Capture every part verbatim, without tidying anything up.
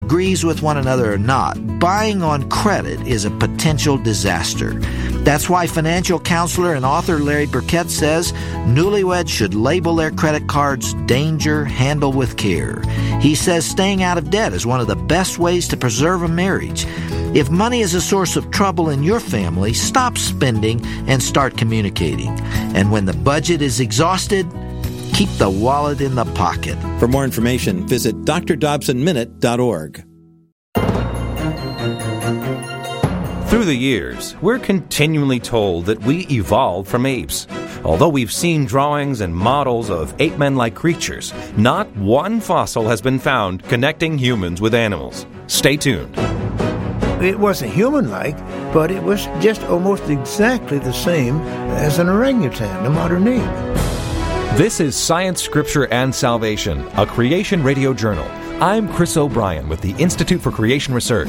agrees with one another or not, buying on credit is a potential disaster. That's why financial counselor and author Larry Burkett says newlyweds should label their credit cards danger, handle with care. He says staying out of debt is one of the best ways to preserve a marriage. If money is a source of trouble in your family, stop spending and start communicating. And when the budget is exhausted, keep the wallet in the pocket. For more information, visit d r dobson minute dot org. Through the years, we're continually told that we evolved from apes. Although we've seen drawings and models of ape-men-like creatures, not one fossil has been found connecting humans with animals. Stay tuned. It wasn't human-like, but it was just almost exactly the same as an orangutan, a modern ape. This is Science, Scripture, and Salvation, a Creation Radio journal. I'm Chris O'Brien with the Institute for Creation Research.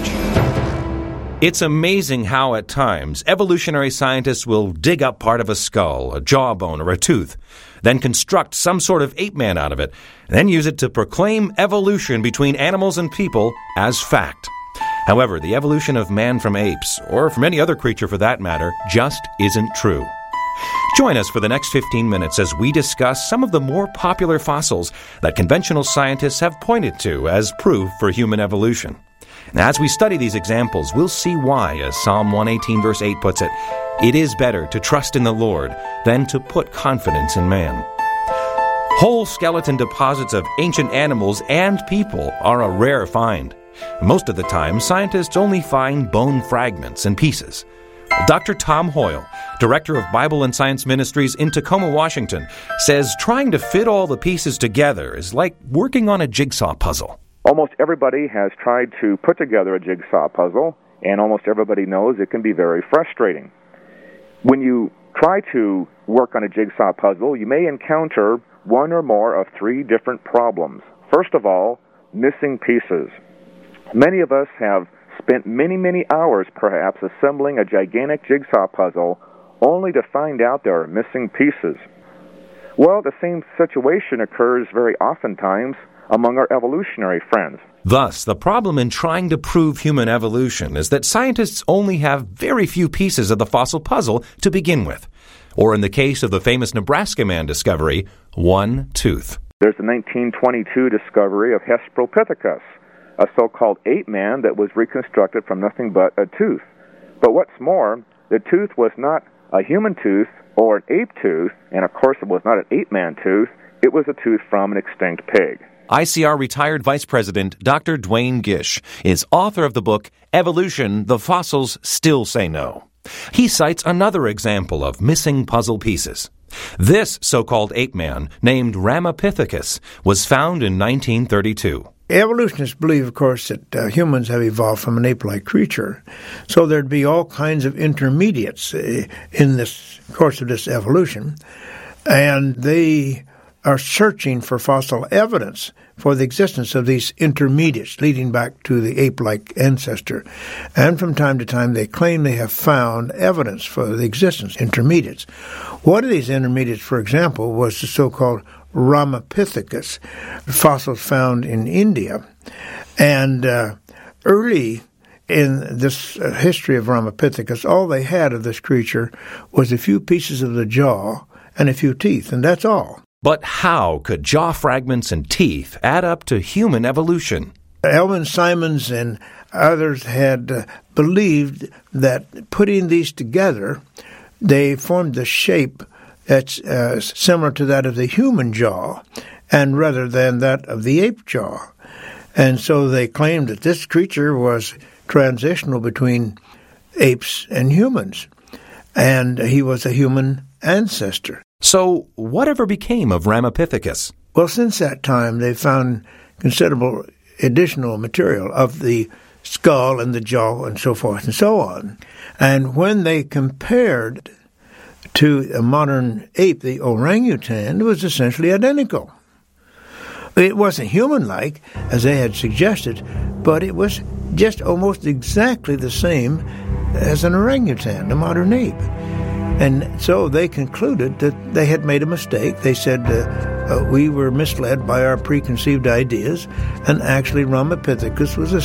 It's amazing how, at times, evolutionary scientists will dig up part of a skull, a jawbone, or a tooth, then construct some sort of ape-man out of it, then use it to proclaim evolution between animals and people as fact. However, the evolution of man from apes, or from any other creature for that matter, just isn't true. Join us for the next fifteen minutes as we discuss some of the more popular fossils that conventional scientists have pointed to as proof for human evolution. Now, as we study these examples, we'll see why, as Psalm one eighteen verse eight puts it, it is better to trust in the Lord than to put confidence in man. Whole skeleton deposits of ancient animals and people are a rare find. Most of the time, scientists only find bone fragments and pieces. Doctor Tom Hoyle, Director of Bible and Science Ministries in Tacoma, Washington, says trying to fit all the pieces together is like working on a jigsaw puzzle. Almost everybody has tried to put together a jigsaw puzzle, and almost everybody knows it can be very frustrating. When you try to work on a jigsaw puzzle, you may encounter one or more of three different problems. First of all, missing pieces. Many of us have spent many, many hours perhaps assembling a gigantic jigsaw puzzle only to find out there are missing pieces. Well, the same situation occurs very oftentimes among our evolutionary friends. Thus, the problem in trying to prove human evolution is that scientists only have very few pieces of the fossil puzzle to begin with. Or in the case of the famous Nebraska man discovery, one tooth. There's the nineteen twenty-two discovery of Hesperopithecus, a so-called ape-man that was reconstructed from nothing but a tooth. But what's more, the tooth was not a human tooth or an ape tooth, and of course it was not an ape-man tooth, it was a tooth from an extinct pig. I C R retired Vice President Doctor Duane Gish is author of the book Evolution, The Fossils Still Say No. He cites another example of missing puzzle pieces. This so-called ape-man, named Ramapithecus, was found in nineteen thirty-two. Evolutionists believe, of course, that uh, humans have evolved from an ape-like creature, so there'd be all kinds of intermediates uh, in this course of this evolution, and they are searching for fossil evidence for the existence of these intermediates leading back to the ape-like ancestor. And from time to time, they claim they have found evidence for the existence of intermediates. One of these intermediates, for example, was the so-called Ramapithecus, fossils found in India. And uh, early in this uh, history of Ramapithecus, all they had of this creature was a few pieces of the jaw and a few teeth, and that's all. But how could jaw fragments and teeth add up to human evolution? Elvin Simons and others had uh, believed that putting these together, they formed the shape that's uh, similar to that of the human jaw, and rather than that of the ape jaw. And so they claimed that this creature was transitional between apes and humans, and he was a human ancestor. So, whatever became of Ramapithecus? Well, since that time, they found considerable additional material of the skull and the jaw and so forth and so on. And when they compared to a modern ape, the orangutan, it was essentially identical. It wasn't human-like, as they had suggested, but it was just almost exactly the same as an orangutan, the modern ape. And so they concluded that they had made a mistake. They said uh, uh, we were misled by our preconceived ideas, and actually Ramapithecus was a